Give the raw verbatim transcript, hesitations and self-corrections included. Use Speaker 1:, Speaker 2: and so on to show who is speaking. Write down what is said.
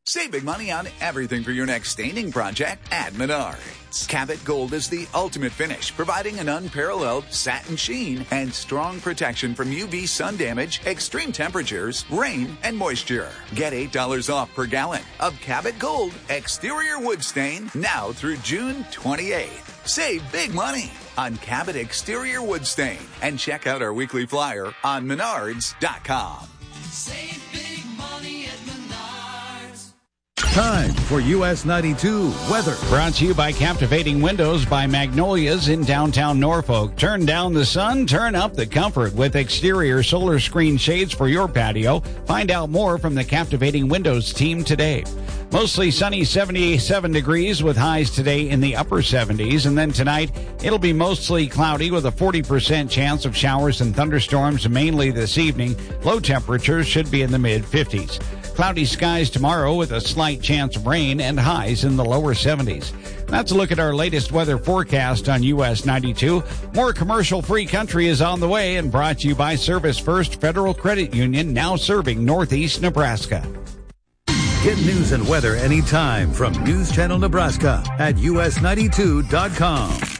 Speaker 1: Save big money on everything for your next staining project at Menards. Cabot Gold is the ultimate finish, providing an unparalleled satin sheen and strong protection from U V sun damage, extreme temperatures, rain, and moisture. Get eight dollars off per gallon of Cabot Gold exterior wood stain now through June twenty-eighth. Save big money on Cabot exterior wood stain and check out our weekly flyer on menards dot com.
Speaker 2: Save big money at Menards.
Speaker 3: Time for U S ninety-two weather.
Speaker 4: Brought to you by Captivating Windows by Magnolias in downtown Norfolk. Turn down the sun, turn up the comfort with exterior solar screen shades for your patio. Find out more from the Captivating Windows team today. Mostly sunny, seventy-seven degrees with highs today in the upper seventies. And then tonight, it'll be mostly cloudy with a forty percent chance of showers and thunderstorms mainly this evening. Low temperatures should be in the mid fifties. Cloudy skies tomorrow with a slight chance of rain and highs in the lower seventies. That's a look at our latest weather forecast on U S ninety-two. More commercial-free country is on the way and brought to you by Service First Federal Credit Union, now serving Northeast Nebraska.
Speaker 3: Get news and weather anytime from News Channel Nebraska at U S ninety-two dot com.